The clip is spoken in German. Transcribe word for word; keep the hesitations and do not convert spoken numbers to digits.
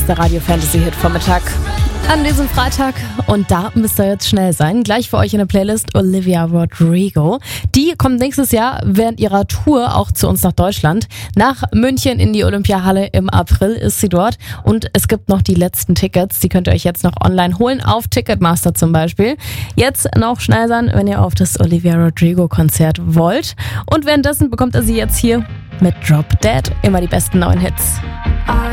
beste Radio-Fantasy-Hit-Vormittag an diesem Freitag. Und da müsst ihr jetzt schnell sein. Gleich für euch in der Playlist Olivia Rodrigo. Die kommt nächstes Jahr während ihrer Tour auch zu uns nach Deutschland. Nach München in die Olympiahalle im April ist sie dort. Und es gibt noch die letzten Tickets. Die könnt ihr euch jetzt noch online holen, auf Ticketmaster zum Beispiel. Jetzt noch schnell sein, wenn ihr auf das Olivia Rodrigo-Konzert wollt. Und währenddessen bekommt ihr sie jetzt hier mit Drop Dead. Immer die besten neuen Hits.